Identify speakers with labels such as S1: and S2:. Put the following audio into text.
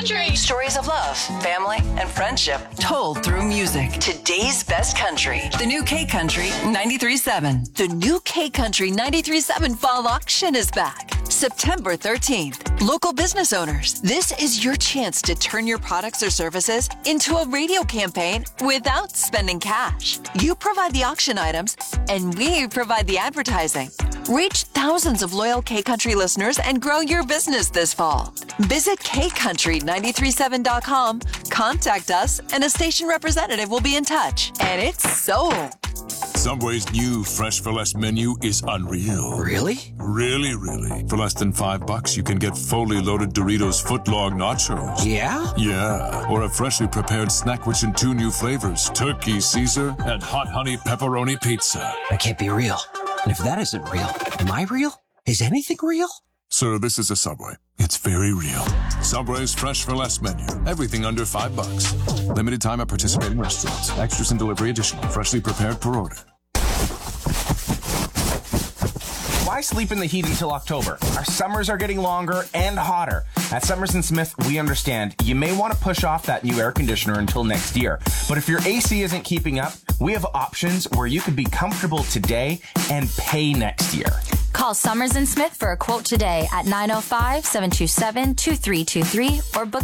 S1: country.
S2: Stories of love, family, and friendship told through music. Today's best country. The new K Country 93.7. The new K Country 93.7 fall auction is back. September 13th. Local business owners, this is your chance to turn your products or services into a radio campaign without spending cash. You provide the auction items, and we provide the advertising. Reach thousands of loyal K-Country listeners and grow your business this fall. Visit kcountry937.com, contact us, and a station representative will be in touch. And it's sold.
S3: Subway's new Fresh for Less menu is unreal.
S4: Really?
S3: Really, really. For less than $5, you can get fully loaded Doritos footlong nachos.
S4: Yeah?
S3: Yeah. Or a freshly prepared snack rich in 2 new flavors, Turkey Caesar and Hot Honey Pepperoni Pizza.
S4: That can't be real. And if that isn't real, am I real? Is anything real?
S3: Sir, this is a Subway. It's very real. Subway's Fresh for Less menu. Everything under $5. Limited time at participating restaurants. Extras and delivery additional. Freshly prepared per order.
S5: Why sleep in the heat until October? Our summers are getting longer and hotter. At Summers & Smith, we understand you may want to push off that new air conditioner until next year. But if your AC isn't keeping up, we have options where you could be comfortable today and pay next year.
S6: Call Summers & Smith for a quote today at 905-727-2323 or book